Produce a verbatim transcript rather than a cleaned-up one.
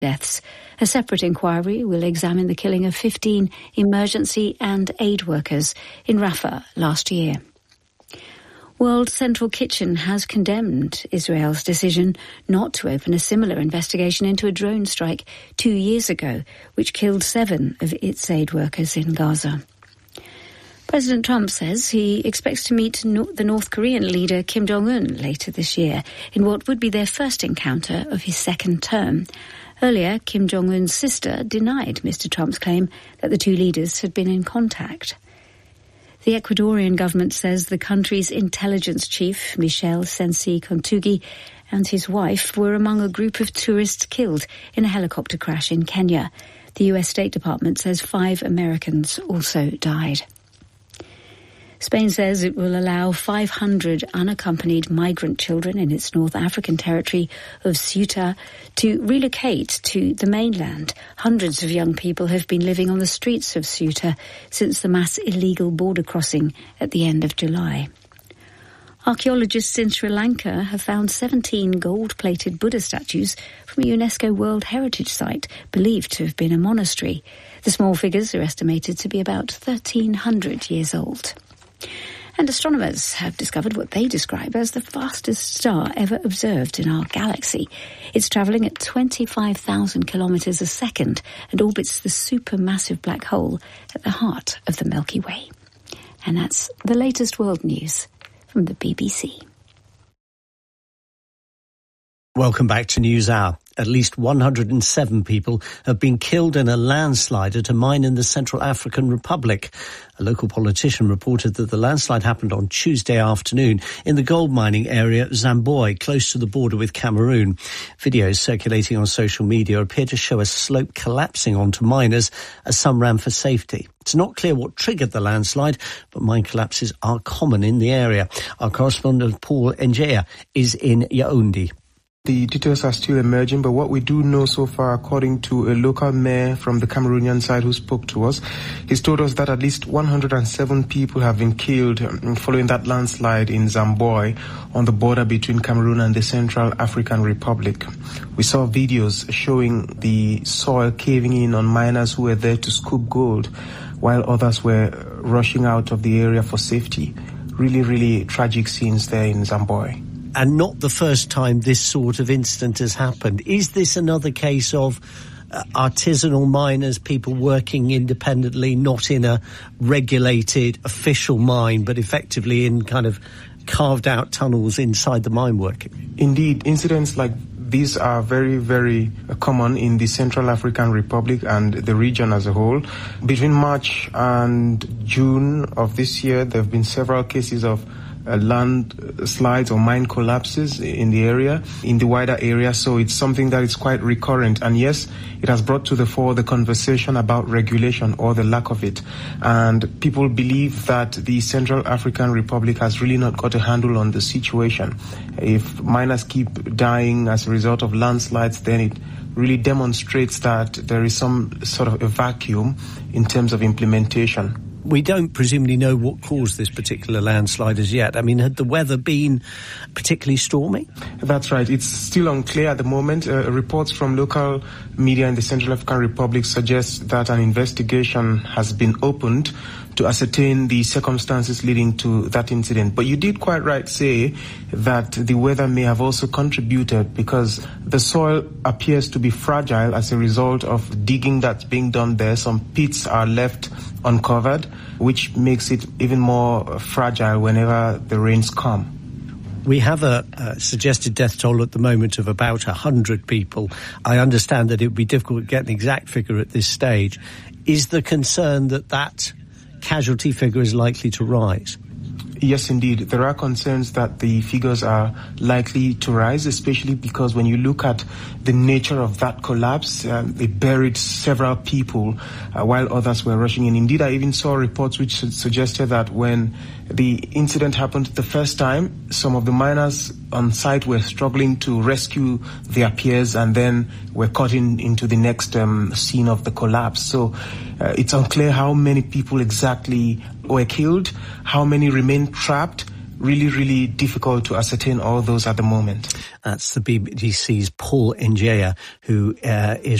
deaths. A separate inquiry will examine the killing of fifteen emergency and aid workers in Rafah last year. World Central Kitchen has condemned Israel's decision not to open a similar investigation into a drone strike two years ago, which killed seven of its aid workers in Gaza. President Trump says he expects to meet no- the North Korean leader Kim Jong-un later this year in what would be their first encounter of his second term. Earlier, Kim Jong-un's sister denied Mister Trump's claim that the two leaders had been in contact. The Ecuadorian government says the country's intelligence chief, Michel Sensi Kontougi, and his wife were among a group of tourists killed in a helicopter crash in Kenya. The U S State Department says five Americans also died. Spain says it will allow five hundred unaccompanied migrant children in its North African territory of Ceuta to relocate to the mainland. Hundreds of young people have been living on the streets of Ceuta since the mass illegal border crossing at the end of July. Archaeologists in Sri Lanka have found seventeen gold-plated Buddha statues from a UNESCO World Heritage Site believed to have been a monastery. The small figures are estimated to be about thirteen hundred years old. And astronomers have discovered what they describe as the fastest star ever observed in our galaxy. It's travelling at twenty-five thousand kilometres a second and orbits the supermassive black hole at the heart of the Milky Way. And that's the latest world news from the B B C. Welcome back to News Hour. At least one hundred seven people have been killed in a landslide at a mine in the Central African Republic. A local politician reported that the landslide happened on Tuesday afternoon in the gold mining area Zamboi, close to the border with Cameroon. Videos circulating on social media appear to show a slope collapsing onto miners as some ran for safety. It's not clear what triggered the landslide, but mine collapses are common in the area. Our correspondent Paul Njea is in Yaoundé. The details are still emerging, but what we do know so far, according to a local mayor from the Cameroonian side who spoke to us, he's told us that at least one hundred seven people have been killed following that landslide in Zamboi on the border between Cameroon and the Central African Republic. We saw videos showing the soil caving in on miners who were there to scoop gold, while others were rushing out of the area for safety. Really, really tragic scenes there in Zamboi. And not the first time this sort of incident has happened. Is this another case of uh, artisanal miners, people working independently, not in a regulated official mine, but effectively in kind of carved out tunnels inside the mine working? Indeed, incidents like these are very, very common in the Central African Republic and the region as a whole. Between March and June of this year, there have been several cases of Uh, landslides or mine collapses in the area, in the wider area, so it's something that is quite recurrent. And yes, it has brought to the fore the conversation about regulation or the lack of it. And people believe that the Central African Republic has really not got a handle on the situation. If miners keep dying as a result of landslides, then it really demonstrates that there is some sort of a vacuum in terms of implementation. We don't presumably know what caused this particular landslide as yet. I mean, had the weather been particularly stormy? That's right. It's still unclear at the moment. Uh, reports from local media in the Central African Republic suggest that an investigation has been opened to ascertain the circumstances leading to that incident. But you did quite right say that the weather may have also contributed, because the soil appears to be fragile as a result of digging that's being done there. Some pits are left uncovered, which makes it even more fragile whenever the rains come. We have a, a suggested death toll at the moment of about one hundred people. I understand that it would be difficult to get an exact figure at this stage. Is the concern that that casualty figure is likely to rise? Yes, indeed. There are concerns that the figures are likely to rise, especially because when you look at the nature of that collapse, uh, they buried several people uh, while others were rushing in. Indeed, I even saw reports which su- suggested that when the incident happened the first time, some of the miners on site were struggling to rescue their peers and then were caught in, into the next um, scene of the collapse. So uh, it's unclear how many people exactly were killed, how many remain trapped, really, really difficult to ascertain all those at the moment. That's the B B C's Paul Njaya, who uh, is